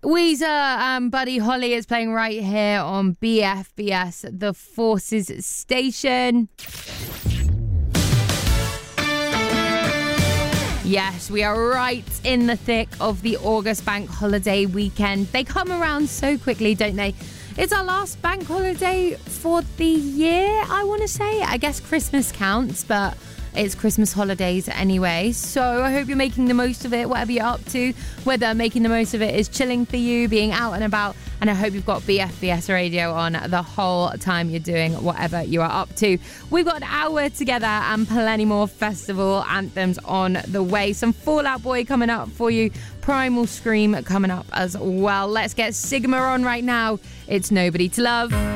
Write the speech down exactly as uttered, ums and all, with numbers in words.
Weezer and Buddy Holly is playing right here on B F B S, the Forces station. Yes, we are right in the thick of the August bank holiday weekend. They come around so quickly, don't they? It's our last bank holiday for the year, I want to say. I guess Christmas counts, but it's Christmas holidays anyway. So I hope you're making the most of it, whatever you're up to. Whether making the most of it is chilling for you, being out and about. And I hope you've got B F B S radio on the whole time you're doing whatever you are up to. We've got an hour together and plenty more festival anthems on the way. Some Fall Out Boy coming up for you. Primal Scream coming up as well. Let's get Sigma on right now. It's Nobody to Love.